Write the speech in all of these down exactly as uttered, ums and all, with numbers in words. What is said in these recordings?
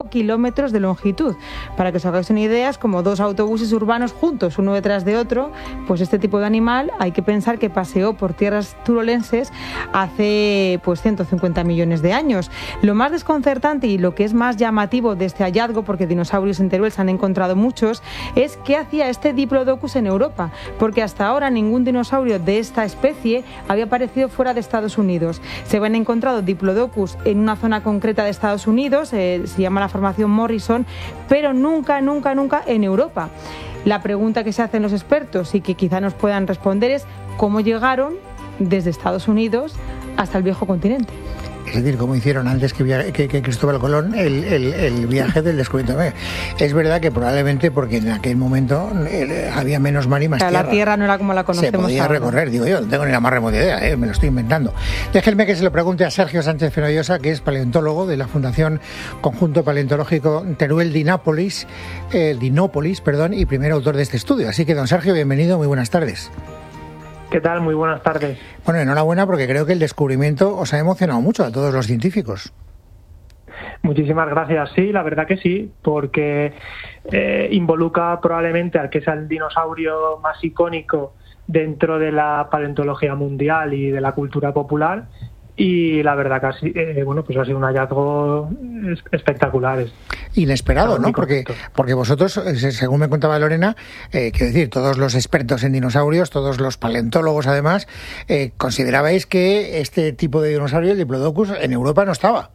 cinco kilómetros de longitud. Para que os hagáis una idea, es como dos autobuses urbanos juntos, uno detrás de otro. Pues este tipo de animal hay que pensar que paseó por tierras turolenses hace pues ciento cincuenta millones de años. Lo más desconcertante y lo que es más llamativo de este hallazgo, porque dinosaurios en Teruel se han encontrado muchos, es qué hacía este Diplodocus en Europa, porque hasta ahora ningún dinosaurio de esta especie había aparecido fuera de Estados Unidos. Se habían encontrado Diplodocus en una zona concreta de Estados Unidos, eh, se llama la formación Morrison, pero nunca, nunca, nunca en Europa. La pregunta que se hacen los expertos y que quizá nos puedan responder es ¿cómo llegaron desde Estados Unidos hasta el viejo continente? Es decir, como hicieron antes que, via- que, que Cristóbal Colón el, el, el viaje del descubrimiento. Es verdad que probablemente porque en aquel momento eh, había menos mar y más o sea, tierra. La tierra no era como la conocemos Se podía ahora. recorrer, digo yo, no tengo ni la más remota idea, eh, me lo estoy inventando. Déjenme que se lo pregunte a Sergio Sánchez Fenollosa, que es paleontólogo de la Fundación Conjunto Paleontológico Teruel Dinápolis, eh, Dinópolis, perdón, y primer autor de este estudio. Así que, don Sergio, bienvenido, muy buenas tardes. ¿Qué tal? Muy buenas tardes. Bueno, enhorabuena porque creo que el descubrimiento os ha emocionado mucho a todos los científicos. Muchísimas gracias. Sí, la verdad que sí, porque eh, involucra probablemente al que es el dinosaurio más icónico dentro de la paleontología mundial y de la cultura popular. Y la verdad que ha sido, eh, bueno, pues ha sido un hallazgo espectacular. Inesperado, ¿no? Porque, porque vosotros, según me contaba Lorena, eh, quiero decir, todos los expertos en dinosaurios, todos los paleontólogos además, eh, considerabais que este tipo de dinosaurio, el Diplodocus, en Europa no estaba.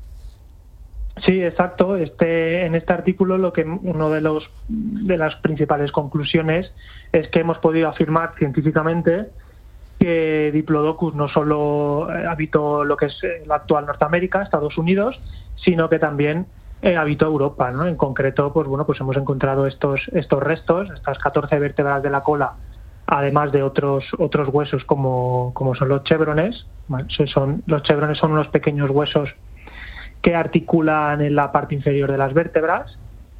Sí, exacto. Este, en este artículo, lo que uno de los de las principales conclusiones es que hemos podido afirmar científicamente que Diplodocus no solo habitó lo que es la actual Norteamérica, Estados Unidos, sino que también eh, habitó Europa, ¿no? En concreto, pues bueno, pues hemos encontrado estos estos restos, estas catorce vértebras de la cola, además de otros otros huesos como, como son los chevrones. Bueno, son, los chevrones son unos pequeños huesos que articulan en la parte inferior de las vértebras.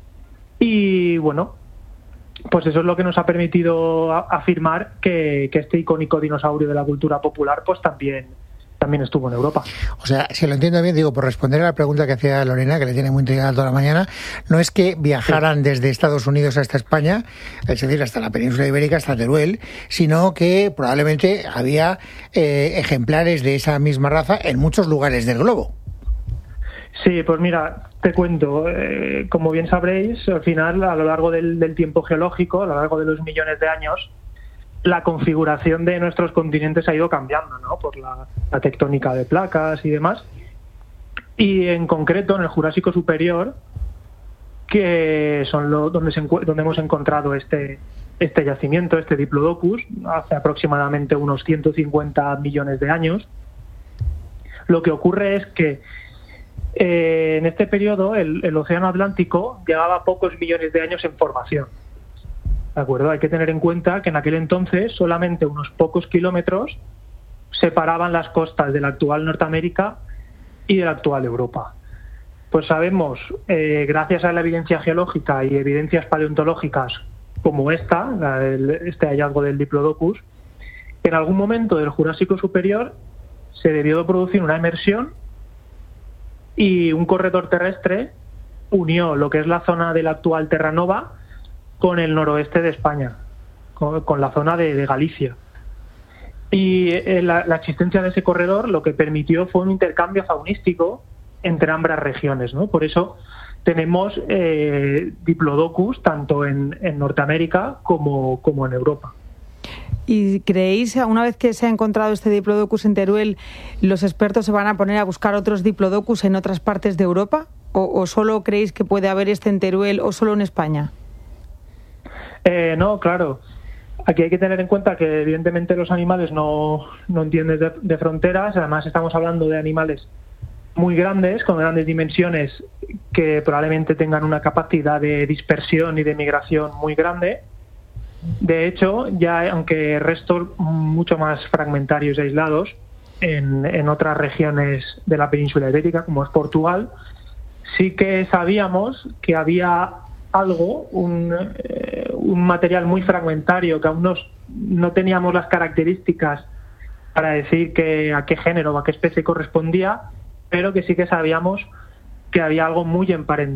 Y bueno, pues eso es lo que nos ha permitido a, afirmar que, que este icónico dinosaurio de la cultura popular pues también, también estuvo en Europa. O sea, si lo entiendo bien, digo, por responder a la pregunta que hacía Lorena, que le tiene muy intrigada toda la mañana, no es que viajaran sí. desde Estados Unidos hasta España, es decir, hasta la península ibérica, hasta Teruel, sino que probablemente había eh, ejemplares de esa misma raza en muchos lugares del globo. Sí, pues mira, te cuento, eh, como bien sabréis, al final, a lo largo del, del tiempo geológico, a lo largo de los millones de años, la configuración de nuestros continentes ha ido cambiando, ¿no? Por la, la tectónica de placas y demás. Y en concreto, en el Jurásico Superior, que son lo, donde, se, donde hemos encontrado este, este yacimiento, este Diplodocus, hace aproximadamente unos ciento cincuenta millones de años, lo que ocurre es que Eh, en este periodo el, el océano Atlántico llevaba pocos millones de años en formación. ¿De acuerdo? Hay que tener en cuenta que en aquel entonces solamente unos pocos kilómetros separaban las costas de la actual Norteamérica y de la actual Europa. Pues sabemos, eh, gracias a la evidencia geológica y evidencias paleontológicas como esta, la, el, este hallazgo del Diplodocus, que en algún momento del Jurásico Superior se debió de producir una emersión y un corredor terrestre unió lo que es la zona de la actual Terranova con el noroeste de España, con, con la zona de, de Galicia. Y eh, la, la existencia de ese corredor lo que permitió fue un intercambio faunístico entre ambas regiones, ¿no? Por eso tenemos eh, Diplodocus tanto en, en Norteamérica como, como en Europa. ¿Y creéis, una vez que se ha encontrado este Diplodocus en Teruel, los expertos se van a poner a buscar otros Diplodocus en otras partes de Europa? ¿O, o solo creéis que puede haber este en Teruel o solo en España? Eh, no, claro. Aquí hay que tener en cuenta que evidentemente los animales no, no entienden de, de fronteras. Además estamos hablando de animales muy grandes, con grandes dimensiones, que probablemente tengan una capacidad de dispersión y de migración muy grande. De hecho, ya aunque restos mucho más fragmentarios y aislados en, en otras regiones de la península ibérica, como es Portugal, sí que sabíamos que había algo, un, eh, un material muy fragmentario que aún no, no teníamos las características para decir que, a qué género o a qué especie correspondía, pero que sí que sabíamos que había algo muy emparentado